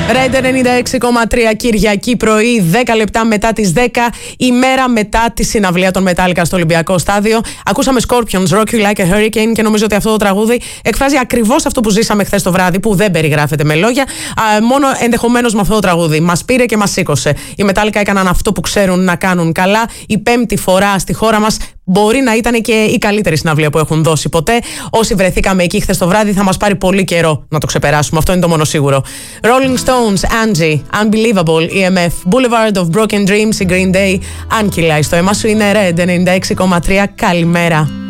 Red 96,3 Κυριακή πρωί, 10 λεπτά μετά τις 10, ημέρα μετά τη συναυλία των Metallica στο Ολυμπιακό Στάδιο. Ακούσαμε Scorpions, Rock You Like a Hurricane και νομίζω ότι αυτό το τραγούδι εκφράζει ακριβώς αυτό που ζήσαμε χθες το βράδυ, που δεν περιγράφεται με λόγια, μόνο ενδεχομένως με αυτό το τραγούδι. Μας πήρε και μας σήκωσε. Οι Metallica έκαναν αυτό που ξέρουν να κάνουν καλά. Η πέμπτη φορά στη χώρα μας. Μπορεί να ήταν και η καλύτερη συναυλία που έχουν δώσει ποτέ. Όσοι βρεθήκαμε εκεί χθες το βράδυ, θα μας πάρει πολύ καιρό να το ξεπεράσουμε. Αυτό είναι το μόνο σίγουρο. Rolling Stones, Angie, Unbelievable, EMF, Boulevard of Broken Dreams, η Green Day, αν κυλάει στο αίμα σου είναι Red 96,3. Καλημέρα.